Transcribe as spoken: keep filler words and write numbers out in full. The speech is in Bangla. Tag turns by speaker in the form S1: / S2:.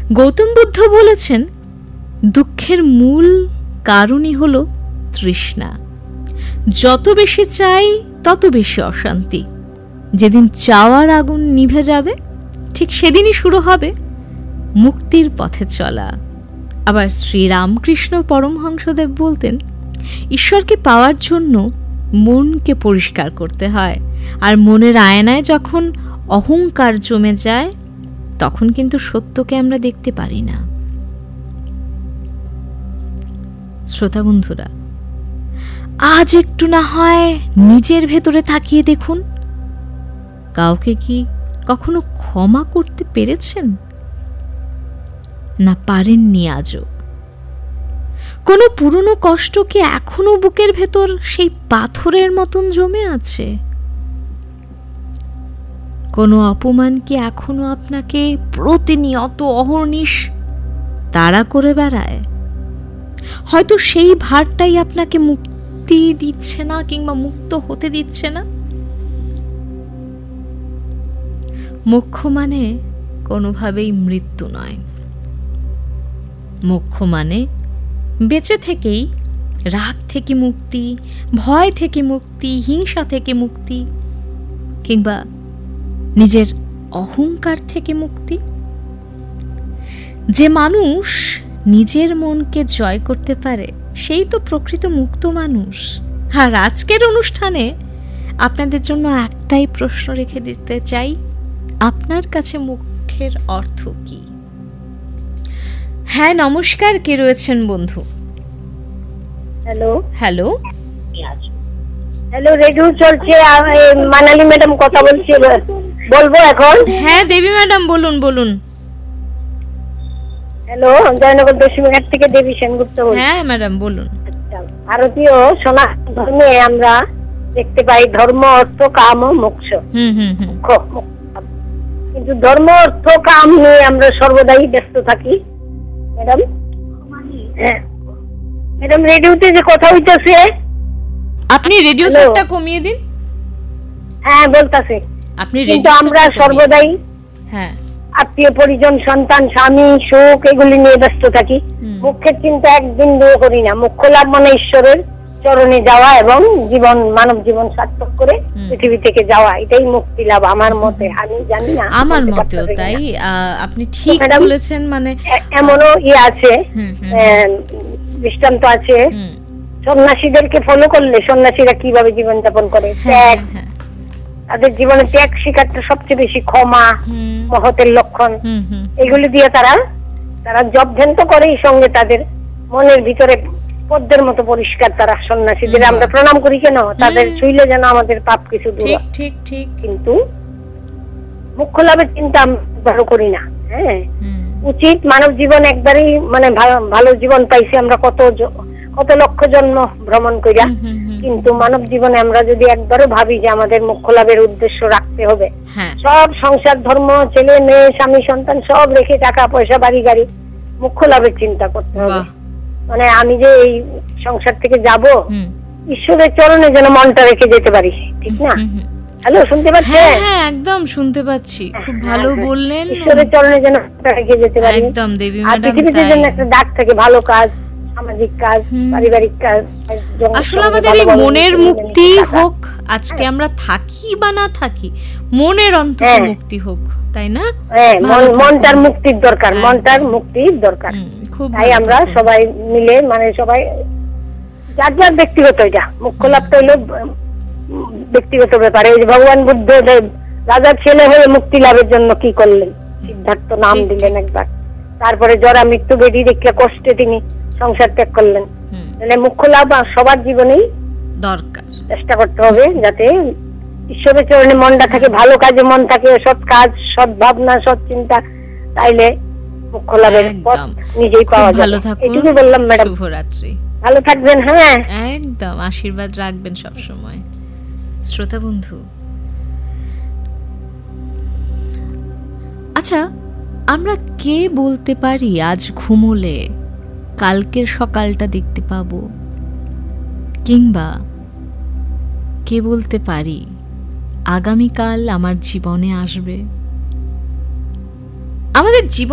S1: গৌতম বুদ্ধ বলেছেন, দুঃখের মূল কারণই হলো তৃষ্ণা। যত বেশি চাই তত বেশি অশান্তি। যেদিন চাওয়ার আগুন নিভে যাবে, ঠিক সেদিনই শুরু হবে মুক্তির পথে চলা। আবার শ্রীরামকৃষ্ণ পরমহংসদেব বলতেন, ঈশ্বরকে পাওয়ার জন্য মনকে পরিষ্কার করতে হয়, আর মনের আয়নায় যখন অহংকার জমে যায় তখন কিন্তু সত্যকে আমরা দেখতে পারি না। শ্রোতা বন্ধুরা, আজ একটু না হয় নিজের ভেতরে তাকিয়ে দেখুন, কাউকে কি কখনো ক্ষমা করতে পেরেছেন? না পারেননি আজও? কোনো পুরনো কষ্ট কি এখনো বুকের ভেতর সেই পাথরের মতন জমে আছে? কোনো অপমান কি এখনো আপনাকে প্রতিনিয়ত অহর্নিশ তাড়া করে বেড়ায়? হয়তো সেই ভারটাই আপনাকে মুক্তি দিচ্ছে না, কিংবা মুক্ত হতে দিচ্ছে না। মোক্ষ মানে কোনোভাবেই মৃত্যু নয়। মোক্ষ মানে বেঁচে থেকেই রাগ থেকে মুক্তি, ভয় থেকে মুক্তি, হিংসা থেকে মুক্তি, কিংবা নিজের অহংকার থেকে মুক্তি। যে মানুষ নিজের মনকে জয় করতে পারে সেই তো প্রকৃত মুক্ত মানুষ। আর আজকের অনুষ্ঠানে আপনাদের জন্য একটাই প্রশ্ন রেখে দিতে চাই, আপনার কাছে মোক্ষের অর্থ কি? হ্যাঁ, নমস্কার, কে রয়েছেন বন্ধু?
S2: হ্যালো
S1: হ্যালো
S2: হ্যালো রেডিও চলছে, মানালি ম্যাডাম কথা বলছি, বলবো এখন?
S1: হ্যাঁ দেবী ম্যাডাম, বলুন বলুন।
S2: হ্যালো, জয়নগর দশমীঘাট থেকে দেবী সেনগুপ্ত বলছি।
S1: হ্যাঁ ম্যাডাম বলুন।
S2: আচ্ছা, ভারতীয় সনাতন ধর্মে আমরা দেখতে পাই ধর্ম, অর্থ, কাম ও মোক্ষ।
S1: হুম হুম হুম
S2: কিন্তু ধর্ম, অর্থ, কাম নিয়ে আমরা সর্বদাই ব্যস্ত থাকি। ম্যাডাম হ্যাঁ ম্যাডাম রেডিওতে যে কথা হইতেছে,
S1: আপনি রেডিও সেটটা কমিয়ে দিন।
S2: হ্যাঁ বলতাছে।
S1: আপনি
S2: কিন্তু আমরা সর্বদাই
S1: হ্যাঁ
S2: আত্মীয় পরিজন, সন্তান, স্বামী, সুখ এগুলি নিয়ে ব্যস্ত থাকি। মুখ্যের চিন্তা একদিন দিয়ে করি না। মুখ্য লাভ মানে ঈশ্বরের চরণে যাওয়া এবং জীবন, মানব জীবন সার্থক করে পৃথিবী থেকে যাওয়া, এটাই মুক্তি লাভ আমার মতে। আমি জানি না,
S1: আমার মতেও তাই। আপনি ঠিক বলেছেন। মানে
S2: এমনও ইয়ে আছে, দৃষ্টান্ত আছে, সন্ন্যাসীদেরকে ফলো করলে সন্ন্যাসীরা কিভাবে জীবন যাপন করে, ত্যাগ, তাদের জীবনে ত্যাগ শিখাটা সবচেয়ে বেশি, ক্ষমা মহতের লক্ষণ, এগুলি দিয়ে তারা তারা জব ধ্যান তো করেই, সঙ্গে তাদের মনের ভিতরে পদ্মের মতো পরিষ্কার। তারা সন্ন্যাসীদের আমরা প্রণাম করি কেন? তাদের ছুঁইলে যেন আমাদের পাপ কিছু দূর।
S1: ঠিক ঠিক।
S2: কিন্তু মুখ্য লাভের চিন্তা আমরা করি না। হ্যাঁ, উচিত মানব জীবন একবারই, মানে ভালো জীবন পাইছি আমরা কত কত লক্ষ জন্ম ভ্রমণ করিয়া, কিন্তু মানব জীবনে আমরা যদি একবারও ভাবি যে আমাদের মুখ্য লাভের উদ্দেশ্য রাখতে হবে, সব সংসার, ধর্ম, ছেলে মেয়ে, স্বামী, সন্তান সব রেখে, টাকা পয়সা, বাড়ি গাড়ি, মুখ্য লাভের চিন্তা করতে হবে। মানে আমি যে এই সংসার থেকে যাব, ঈশ্বরের চরণে যেন মনটা রেখে যেতে পারি, ঠিক না? হ্যালো, শুনতে পাচ্ছেন?
S1: হ্যাঁ একদম শুনতে পাচ্ছি, খুব ভালো বললেন।
S2: ঈশ্বরের চরণে যেন রেখে যেতে পারি
S1: একদম দেবী
S2: আর
S1: ম্যাডাম।
S2: পৃথিবীতে যেন একটা ডাক থাকে, ভালো কাজ, সামাজিক কাজ, পারিবারিক কাজ।
S1: আসলে আমাদের এই মনের মুক্তি হোক, আজকে আমরা থাকি বা না থাকি, মনের অন্তত মুক্তি হোক, তাই না?
S2: হ্যাঁ, মনটার মুক্তির দরকার, মনটার মুক্তির দরকার। তাই আমরা সবাই মিলে, মানে সবাই যার যার ব্যক্তিগত, এটা মুখ্য লাভটা হলো ব্যক্তিগত ব্যাপারে। এই যে ভগবান বুদ্ধ রাজার ছেলে হয়ে মুক্তি লাভের জন্য কি করলেন? সিদ্ধার্থ নাম দিলেন একবার। তারপরে জরা মৃত্যু বেদি দেখলে কষ্টে তিনি সংসার ত্যাগ করলেন। তাহলে মুখ্য লাভ সবার জীবনেই দরকার। চেষ্টা করতে হবে যাতে ঈশ্বরের চরণে মনটা থাকে, ভালো কাজে মন থাকে, সৎ কাজ, সৎ ভাবনা, সৎ চিন্তা, তাইলে মুখ্য লাভের পথ নিজেই পাওয়া যায়। এটুকু বললাম ম্যাডাম।
S1: শুভরাত্রি,
S2: ভালো থাকবেন। হ্যাঁ
S1: একদম, আশীর্বাদ রাখবেন সব সময়। শ্রোতা বন্ধু, আচ্ছা আমরা কে বলতে পারি আজ ঘুমোলে কালকের সকালটা দেখতে পাবো? কিংবা কে বলতে পারি আগামীকাল আমার জীবনে আসবে? আমাদের জীবন